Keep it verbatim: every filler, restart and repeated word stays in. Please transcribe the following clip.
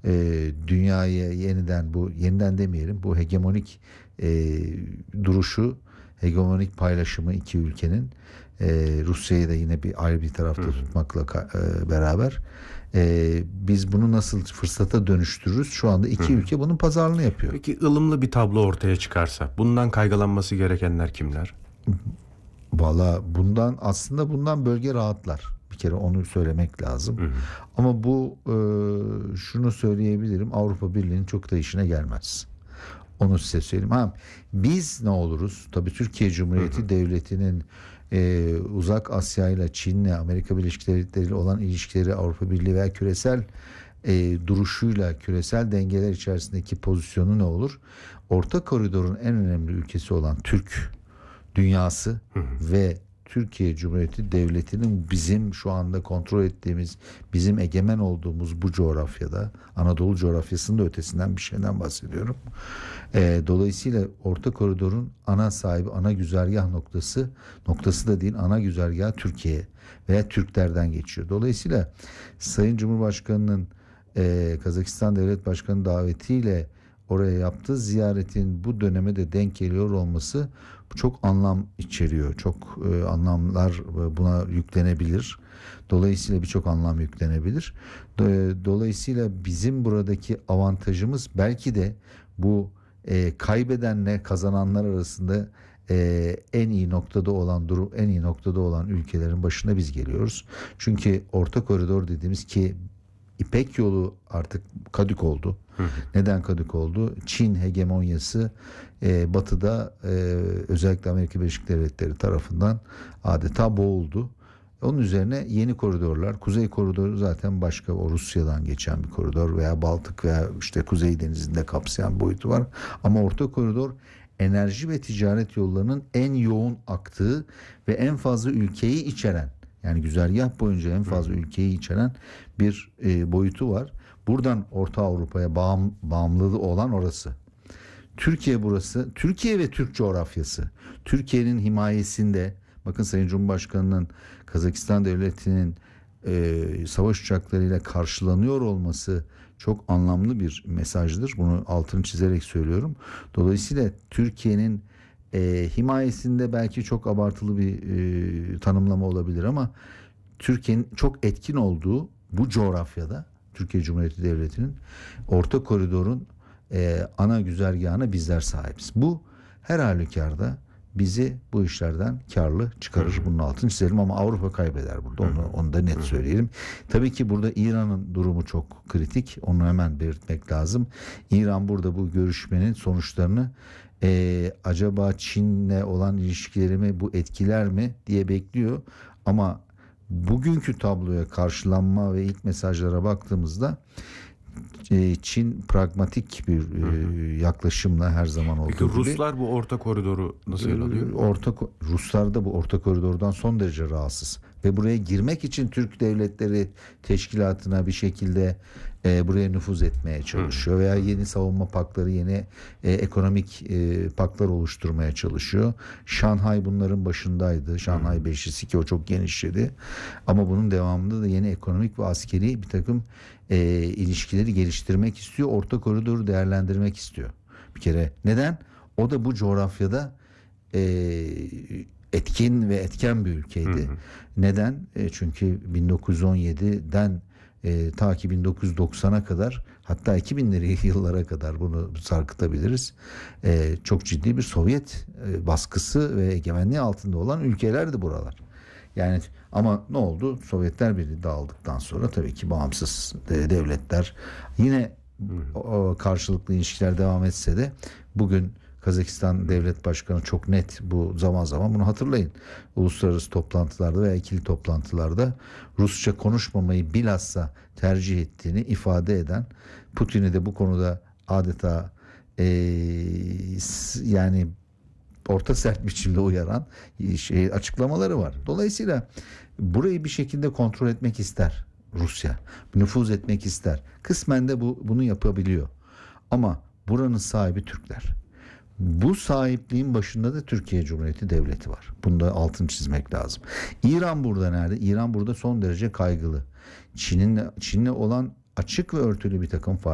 e, dünyaya yeniden bu yeniden demeyelim bu hegemonik e, duruşu, hegemonik paylaşımı iki ülkenin e, Rusya'yı da yine bir ayrı bir tarafta Hı hı. tutmakla e, beraber e, biz bunu nasıl fırsata dönüştürürüz? Şu anda iki Hı hı. ülke bunun pazarlığını yapıyor. Peki ılımlı bir tablo ortaya çıkarsa bundan kaygılanması gerekenler kimler? Valla bundan aslında bundan bölge rahatlar. Bir kere onu söylemek lazım. Hı hı. Ama bu e, şunu söyleyebilirim. Avrupa Birliği'nin çok da işine gelmez. Onu size söyleyeyim. Ha, biz ne oluruz? Tabii Türkiye Cumhuriyeti Hı hı. Devleti'nin e, Uzak Asya ile Çin'le Amerika Birleşik Devletleri ile olan ilişkileri Avrupa Birliği veya küresel e, duruşuyla küresel dengeler içerisindeki pozisyonu ne olur? Orta koridorun en önemli ülkesi olan Türk dünyası Hı hı. ve Türkiye Cumhuriyeti Devleti'nin bizim şu anda kontrol ettiğimiz, bizim egemen olduğumuz bu coğrafyada, Anadolu coğrafyasının da ötesinden bir şeyden bahsediyorum. Ee, dolayısıyla Orta Koridor'un ana sahibi, ana güzergah noktası, noktası da değil, ana güzergah Türkiye veya Türklerden geçiyor. Dolayısıyla Sayın Cumhurbaşkanı'nın e, Kazakistan Devlet Başkanı davetiyle oraya yaptığı ziyaretin bu döneme de denk geliyor olması çok anlam içeriyor. Çok e, anlamlar e, buna yüklenebilir. Dolayısıyla birçok anlam yüklenebilir. Do- Dolayısıyla bizim buradaki avantajımız belki de bu e, kaybedenle kazananlar arasında e, en iyi noktada olan durum, en iyi noktada olan ülkelerin başına biz geliyoruz. Çünkü Orta Koridor dediğimiz ki İpek Yolu artık kadük oldu. Hı hı. Neden kadük oldu? Çin hegemonyası e, batıda e, özellikle Amerika Birleşik Devletleri tarafından adeta boğuldu. Onun üzerine yeni koridorlar, Kuzey Koridoru zaten başka, o Rusya'dan geçen bir koridor veya Baltık veya işte Kuzey Denizi'nde kapsayan boyutu var. Ama Orta Koridor enerji ve ticaret yollarının en yoğun aktığı ve en fazla ülkeyi içeren, yani güzergah boyunca en fazla ülkeyi içeren bir e, boyutu var. Buradan Orta Avrupa'ya bağım, bağımlılığı olan orası. Türkiye burası. Türkiye ve Türk coğrafyası. Türkiye'nin himayesinde, bakın Sayın Cumhurbaşkanı'nın Kazakistan Devleti'nin e, savaş uçaklarıyla karşılanıyor olması çok anlamlı bir mesajdır. Bunu altını çizerek söylüyorum. Dolayısıyla Türkiye'nin e, himayesinde belki çok abartılı bir e, tanımlama olabilir ama Türkiye'nin çok etkin olduğu bu coğrafyada Türkiye Cumhuriyeti Devleti'nin Orta Koridor'un e, ana güzergahına bizler sahibiz. Bu her halükarda bizi bu işlerden karlı çıkarır. Bunun altını çizelim ama Avrupa kaybeder burada. Onu, onu da net söyleyelim. Tabii ki burada İran'ın durumu çok kritik. Onu hemen belirtmek lazım. İran burada bu görüşmenin sonuçlarını e, acaba Çin'le olan ilişkilerimi bu etkiler mi diye bekliyor. Ama bugünkü tabloya karşılanma ve ilk mesajlara baktığımızda Çin pragmatik bir e, yaklaşımla her zaman olduğu Peki gibi. Ruslar bu orta koridoru nasıl ele alıyor? Orta Ruslar da bu orta koridordan son derece rahatsız ve buraya girmek için Türk Devletleri Teşkilatı'na bir şekilde e, buraya nüfuz etmeye çalışıyor veya yeni savunma pakları, yeni e, ekonomik e, paklar oluşturmaya çalışıyor. Şanghay bunların başındaydı. Şanghay Beşlisi ki o çok genişledi. Ama bunun devamında da yeni ekonomik ve askeri bir takım e, ilişkileri geliştirmek istiyor. Orta koridoru değerlendirmek istiyor. Bir kere neden? O da bu coğrafyada e, etkin ve etken bir ülkeydi. Hı hı. Neden? E, çünkü bin dokuz yüz on yediden e, ta ki bin dokuz yüz doksana kadar, hatta iki binli yıllara kadar bunu sarkıtabiliriz. E, çok ciddi bir Sovyet e, baskısı ve egemenliği altında olan ülkelerdi buralar. Yani ama ne oldu? Sovyetler Birliği dağıldıktan sonra tabii ki bağımsız devletler yine o karşılıklı ilişkiler devam etse de bugün Kazakistan Devlet Başkanı çok net bu zaman zaman bunu hatırlayın. Uluslararası toplantılarda veya ikili toplantılarda Rusça konuşmamayı bilhassa tercih ettiğini ifade eden, Putin'i de bu konuda adeta ee, yani orta sert biçimde uyaran şey, açıklamaları var. Dolayısıyla burayı bir şekilde kontrol etmek ister Rusya. Nüfuz etmek ister. Kısmen de bu bunu yapabiliyor. Ama buranın sahibi Türkler. Bu sahipliğin başında da Türkiye Cumhuriyeti Devleti var. Bunda altını çizmek lazım. İran burada nerede? İran burada son derece kaygılı. Çin'in Çin'le olan açık ve örtülü bir takım